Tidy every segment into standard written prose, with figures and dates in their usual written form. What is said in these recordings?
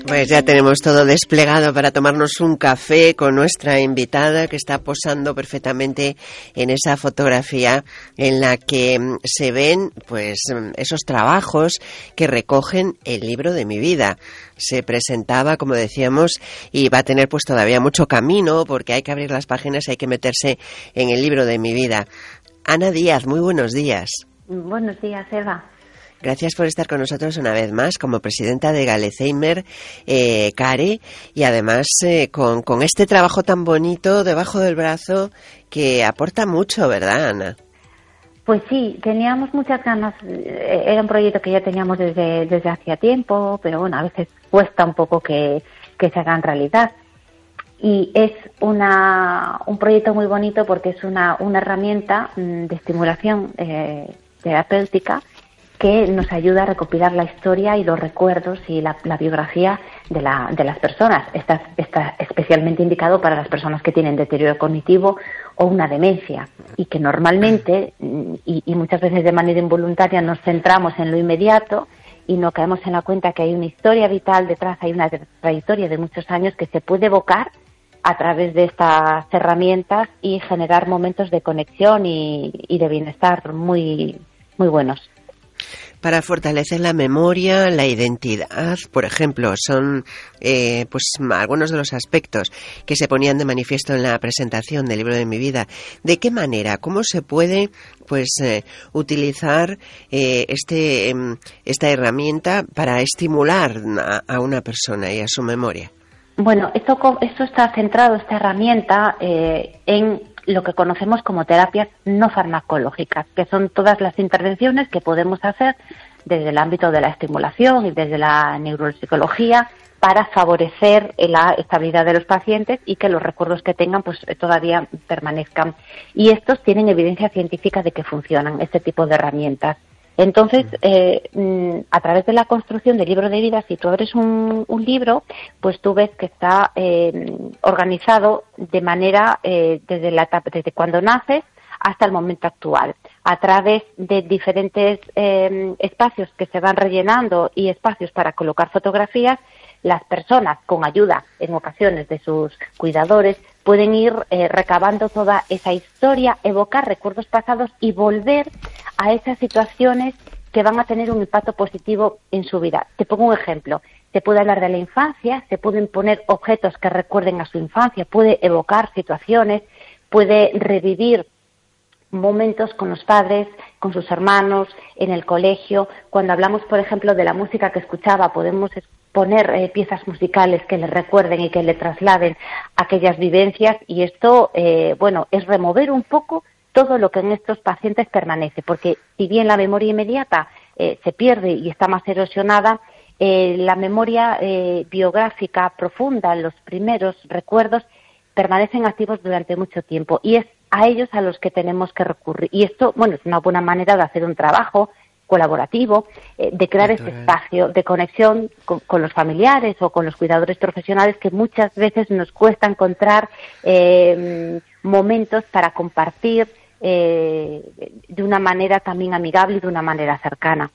Pues ya tenemos todo desplegado para tomarnos un café con nuestra invitada, que está posando perfectamente en esa fotografía en la que se ven pues esos trabajos que recogen el libro de mi vida. Se presentaba, como decíamos, y va a tener pues todavía mucho camino, porque hay que abrir las páginas y hay que meterse en el libro de mi vida. Ana Díaz, muy buenos días. Buenos días, Eva. Gracias por estar con nosotros una vez más como presidenta de Galesheimer CARE, y además con este trabajo tan bonito debajo del brazo que aporta mucho, ¿verdad, Ana? Pues sí, teníamos muchas ganas. Era un proyecto que ya teníamos desde hacía tiempo, pero bueno, a veces cuesta un poco que se haga en realidad. Y es un proyecto muy bonito porque es una herramienta de estimulación terapéutica que nos ayuda a recopilar la historia y los recuerdos y la biografía de las personas. Está especialmente indicado para las personas que tienen deterioro cognitivo o una demencia, y que normalmente y muchas veces de manera involuntaria nos centramos en lo inmediato y no caemos en la cuenta que hay una historia vital detrás, hay una trayectoria de muchos años que se puede evocar a través de estas herramientas y generar momentos de conexión y de bienestar muy, muy buenos. Para fortalecer la memoria, la identidad, por ejemplo, son pues algunos de los aspectos que se ponían de manifiesto en la presentación del libro de mi vida. ¿De qué manera? ¿Cómo se puede utilizar esta herramienta para estimular a una persona y a su memoria? Bueno, esto está centrado, esta herramienta, en lo que conocemos como terapias no farmacológicas, que son todas las intervenciones que podemos hacer desde el ámbito de la estimulación y desde la neuropsicología para favorecer la estabilidad de los pacientes y que los recuerdos que tengan pues todavía permanezcan. Y estos tienen evidencia científica de que funcionan, este tipo de herramientas. Entonces, a través de la construcción del libro de vida, si tú abres un libro, pues tú ves que está organizado de manera desde cuando naces hasta el momento actual, a través de diferentes espacios que se van rellenando y espacios para colocar fotografías. Las personas, con ayuda en ocasiones de sus cuidadores, pueden ir recabando toda esa historia, evocar recuerdos pasados y volver a esas situaciones que van a tener un impacto positivo en su vida. Te pongo un ejemplo. Se puede hablar de la infancia, se pueden poner objetos que recuerden a su infancia, puede evocar situaciones, puede revivir momentos con los padres, con sus hermanos, en el colegio. Cuando hablamos, por ejemplo, de la música que escuchaba, podemos poner piezas musicales que le recuerden y que le trasladen aquellas vivencias, y esto, es remover un poco todo lo que en estos pacientes permanece, porque si bien la memoria inmediata se pierde y está más erosionada, la memoria biográfica profunda, los primeros recuerdos, permanecen activos durante mucho tiempo, y es a ellos a los que tenemos que recurrir. Y esto, es una buena manera de hacer un trabajo colaborativo, de crear ese espacio de conexión con los familiares o con los cuidadores profesionales, que muchas veces nos cuesta encontrar momentos para compartir de una manera también amigable y de una manera cercana.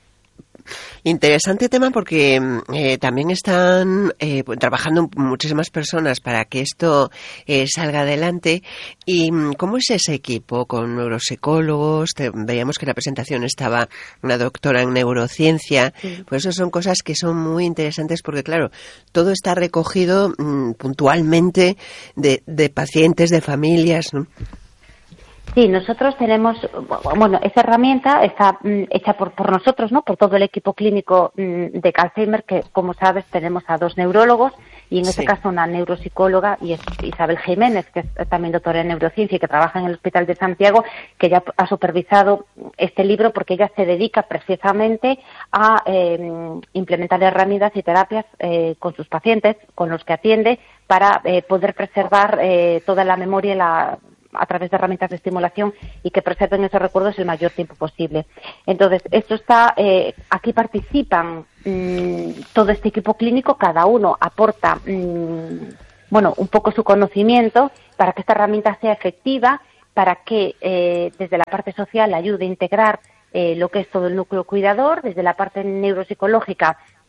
Interesante tema, porque también están trabajando muchísimas personas para que esto salga adelante. ¿Y cómo es ese equipo? ¿Con neuropsicólogos? Veíamos que en la presentación estaba una doctora en neurociencia. Sí. Pues eso son cosas que son muy interesantes, porque claro, todo está recogido puntualmente de pacientes, de familias, ¿no? Sí, nosotros tenemos, esa herramienta está hecha por nosotros, ¿no? Por todo el equipo clínico de Galesheimer, que, como sabes, tenemos a 2 neurólogos y en este caso una neuropsicóloga, y es Isabel Jiménez, que es también doctora en neurociencia y que trabaja en el Hospital de Santiago, que ya ha supervisado este libro porque ella se dedica precisamente a implementar herramientas y terapias con sus pacientes, con los que atiende, para poder preservar toda la memoria a través de herramientas de estimulación y que preserven esos recuerdos el mayor tiempo posible. Entonces, esto está, aquí participan todo este equipo clínico, cada uno aporta, un poco su conocimiento para que esta herramienta sea efectiva, para que desde la parte social ayude a integrar lo que es todo el núcleo cuidador, desde la parte neuropsicológica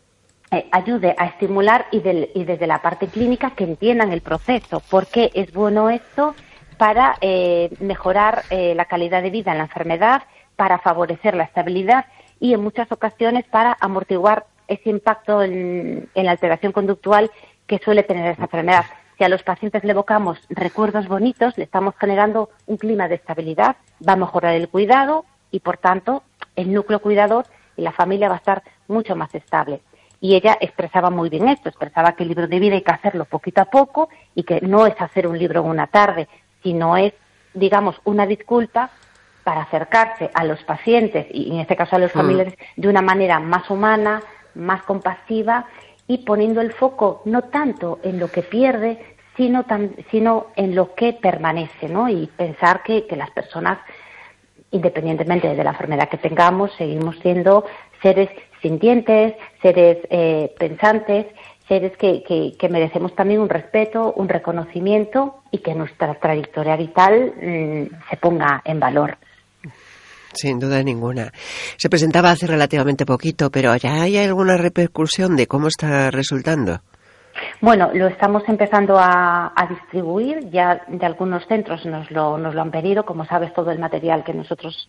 ayude a estimular y desde la parte clínica que entiendan el proceso. ¿Por qué es bueno esto? Para mejorar la calidad de vida en la enfermedad, para favorecer la estabilidad y en muchas ocasiones para amortiguar ese impacto en la alteración conductual que suele tener esa enfermedad. Si a los pacientes le evocamos recuerdos bonitos, le estamos generando un clima de estabilidad, va a mejorar el cuidado y, por tanto, el núcleo cuidador y la familia va a estar mucho más estable. Y ella expresaba muy bien esto, expresaba que el libro de vida hay que hacerlo poquito a poco y que no es hacer un libro en una tarde, sino es, digamos, una disculpa para acercarse a los pacientes y, en este caso, a los familiares de una manera más humana, más compasiva y poniendo el foco no tanto en lo que pierde, sino en lo que permanece, ¿no? Y pensar que las personas, independientemente de la enfermedad que tengamos, seguimos siendo seres sintientes, seres pensantes, seres que merecemos también un respeto, un reconocimiento y que nuestra trayectoria vital se ponga en valor. Sin duda ninguna. Se presentaba hace relativamente poquito, pero ¿ya hay alguna repercusión de cómo está resultando? Bueno, lo estamos empezando a distribuir, ya de algunos centros nos lo han pedido, como sabes todo el material que nosotros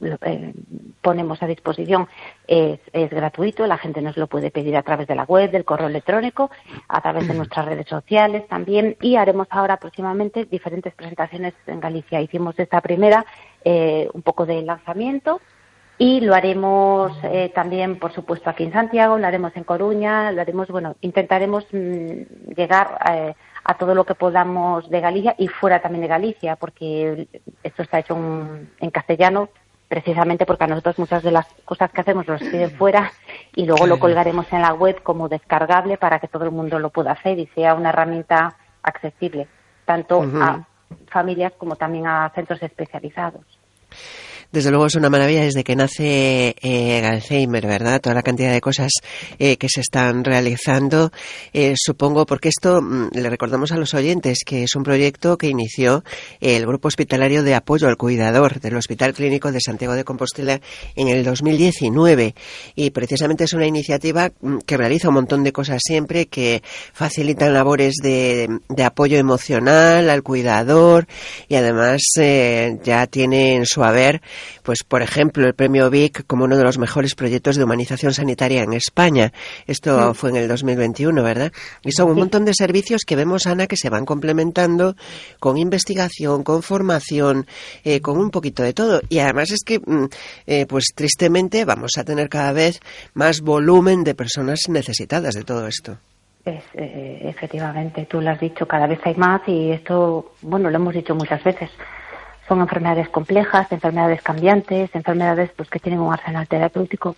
ponemos a disposición es gratuito, la gente nos lo puede pedir a través de la web, del correo electrónico, a través de nuestras redes sociales también y haremos ahora próximamente diferentes presentaciones en Galicia. Hicimos esta primera, un poco de lanzamiento y lo haremos también, por supuesto, aquí en Santiago, lo haremos en Coruña, lo haremos, intentaremos llegar a todo lo que podamos de Galicia y fuera también de Galicia, porque esto está hecho en castellano, precisamente porque a nosotros muchas de las cosas que hacemos nos piden fuera y luego lo colgaremos en la web como descargable para que todo el mundo lo pueda hacer y sea una herramienta accesible, tanto a familias como también a centros especializados. Desde luego es una maravilla desde que nace Galzheimer, ¿verdad? Toda la cantidad de cosas que se están realizando, supongo, porque esto le recordamos a los oyentes que es un proyecto que inició el Grupo Hospitalario de Apoyo al Cuidador del Hospital Clínico de Santiago de Compostela en el 2019 y precisamente es una iniciativa que realiza un montón de cosas siempre, que facilitan labores de apoyo emocional al cuidador y además ya tiene en su haber, pues por ejemplo, el premio Vic como uno de los mejores proyectos de humanización sanitaria en España. Esto fue en el 2021, ¿verdad? Y son un montón de servicios que vemos, Ana, que se van complementando con investigación, con formación, con un poquito de todo. Y además es que, pues tristemente, vamos a tener cada vez más volumen de personas necesitadas de todo esto. Efectivamente, tú lo has dicho, cada vez hay más y esto, lo hemos dicho muchas veces. Son enfermedades complejas, enfermedades cambiantes, enfermedades pues que tienen un arsenal terapéutico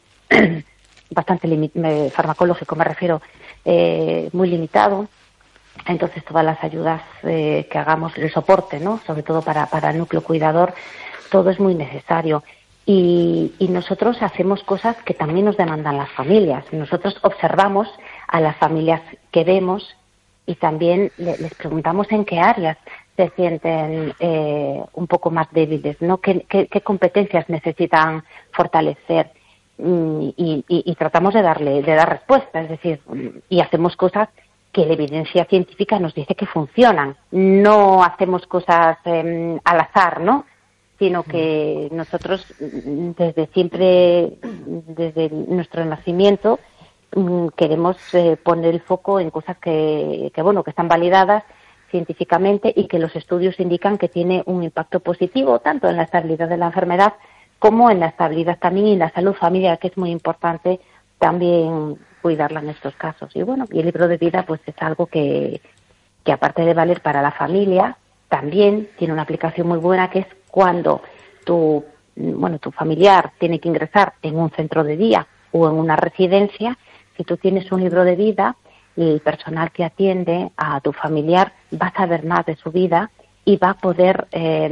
bastante farmacológico, me refiero, muy limitado. Entonces todas las ayudas que hagamos, el soporte, ¿no? Sobre todo para el núcleo cuidador, todo es muy necesario. Y nosotros hacemos cosas que también nos demandan las familias. Nosotros observamos a las familias que vemos y también les preguntamos en qué áreas se sienten un poco más débiles, ¿no? ¿Qué competencias necesitan fortalecer? Y tratamos de dar respuesta, es decir, y hacemos cosas que la evidencia científica nos dice que funcionan. No hacemos cosas al azar, ¿no? Sino que nosotros desde siempre, desde nuestro nacimiento, queremos poner el foco en cosas que están validadas científicamente y que los estudios indican que tiene un impacto positivo tanto en la estabilidad de la enfermedad como en la estabilidad también y en la salud familiar, que es muy importante también cuidarla en estos casos. Y y el libro de vida pues es algo que aparte de valer para la familia, también tiene una aplicación muy buena, que es cuando tu familiar tiene que ingresar en un centro de día o en una residencia. Si tú tienes un libro de vida, el personal que atiende a tu familiar va a saber más de su vida y va a poder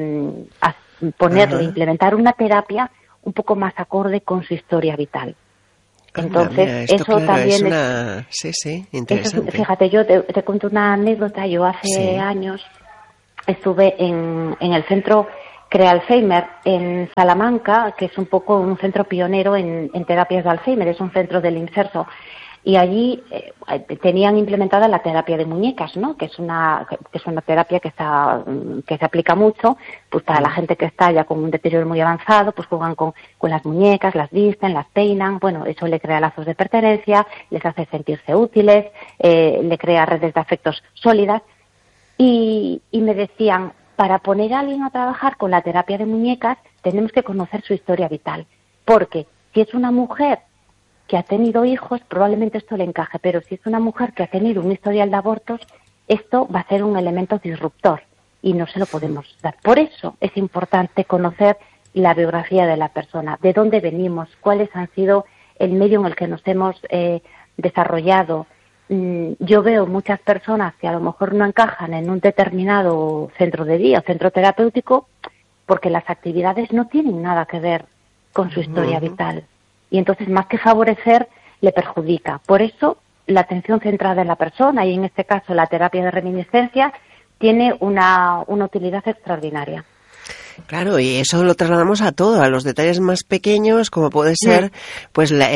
implementar una terapia un poco más acorde con su historia vital. Entonces, eso claro, también sí, interesante. Fíjate, yo te cuento una anécdota. Yo hace años estuve en el centro Crea Alzheimer en Salamanca, que es un poco un centro pionero en terapias de Alzheimer, es un centro del Inserso. y allí tenían implementada la terapia de muñecas, ¿no? Que es una terapia que se aplica mucho, pues para la gente que está ya con un deterioro muy avanzado, pues juegan con las muñecas, las visten, las peinan, bueno, eso le crea lazos de pertenencia, les hace sentirse útiles, le crea redes de afectos sólidas, y me decían, para poner a alguien a trabajar con la terapia de muñecas tenemos que conocer su historia vital, porque si es una mujer que ha tenido hijos, probablemente esto le encaje, pero si es una mujer que ha tenido un historial de abortos, esto va a ser un elemento disruptor y no se lo podemos dar. Por eso es importante conocer la biografía de la persona, de dónde venimos, cuáles han sido el medio en el que nos hemos desarrollado. Yo veo muchas personas que a lo mejor no encajan en un determinado centro de día o centro terapéutico porque las actividades no tienen nada que ver con su historia vital. Y entonces, más que favorecer, le perjudica. Por eso, la atención centrada en la persona, y en este caso la terapia de reminiscencia, tiene una utilidad extraordinaria. Claro, y eso lo trasladamos a todo, a los detalles más pequeños, como puede ser pues